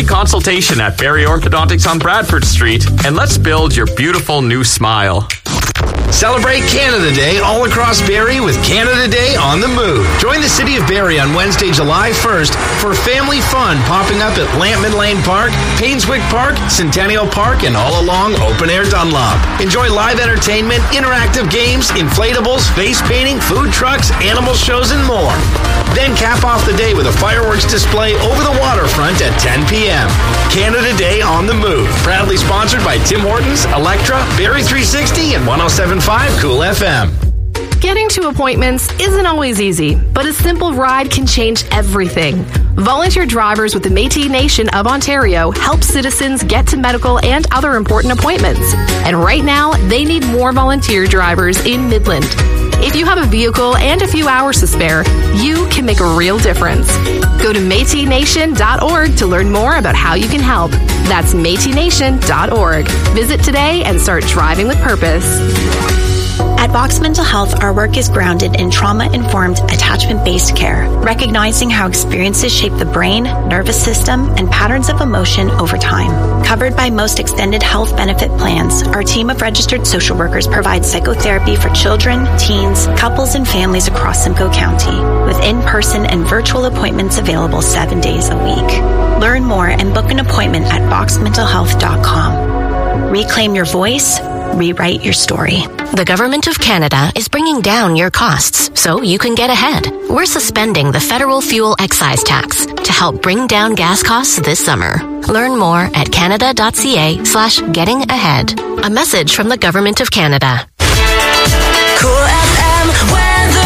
free consultation at Barrie Orthodontics on Bradford Street, and let's build your beautiful new smile. Celebrate Canada Day all across Barrie with Canada Day on the Move. Join the City of Barrie on Wednesday, July 1st for family fun popping up at Lampman Lane Park, Painswick Park, Centennial Park, and all along Open Air Dunlop. Enjoy live entertainment, interactive games, inflatables, face painting, food trucks, animal shows, and more. Then cap off the day with a fireworks display over the waterfront at 10 p.m. Canada Day on the Move. Proudly sponsored by Tim Hortons, Electra, Barrie 360, and 107.5 Cool FM. Getting to appointments isn't always easy, but a simple ride can change everything. Volunteer drivers with the Métis Nation of Ontario help citizens get to medical and other important appointments. And right now, they need more volunteer drivers in Midland. If you have a vehicle and a few hours to spare, you can make a real difference. Go to MétisNation.org to learn more about how you can help. That's MétisNation.org. Visit today and start driving with purpose. At Vox Mental Health, our work is grounded in trauma-informed, attachment-based care, recognizing how experiences shape the brain, nervous system, and patterns of emotion over time. Covered by most extended health benefit plans, our team of registered social workers provides psychotherapy for children, teens, couples, and families across Simcoe County, with in-person and virtual appointments available 7 days a week. Learn more and book an appointment at voxmentalhealth.com. Reclaim your voice. Rewrite your story. The Government of Canada is bringing down your costs so you can get ahead. We're suspending the federal fuel excise tax to help bring down gas costs this summer. Learn more at canada.ca/getting-ahead. A message from the Government of Canada. Cool FM weather.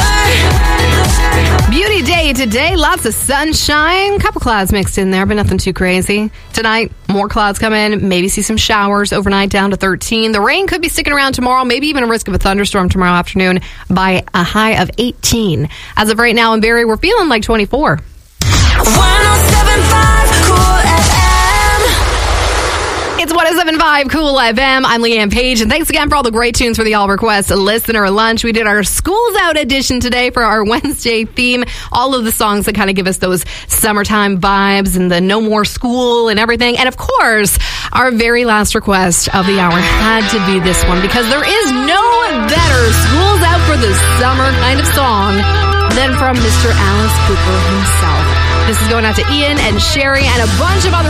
Beauty day today. Lots of sunshine. Couple clouds mixed in there, but nothing too crazy. Tonight, more clouds come in. Maybe see some showers overnight down to 13. The rain could be sticking around tomorrow. Maybe even a risk of a thunderstorm tomorrow afternoon by a high of 18. As of right now in Barrie, we're feeling like 24. 107.5 Cool FM. It's 107.5 Cool FM. I'm Leanne Page, and thanks again for all the great tunes for the All Request Listener Lunch. We did our Schools Out edition today for our Wednesday theme. All of the songs that kind of give us those summertime vibes and the no more school and everything. And of course, our very last request of the hour had to be this one, because there is no better Schools Out for the Summer kind of song than from Mr. Alice Cooper himself. This is going out to Ian and Sherry and a bunch of other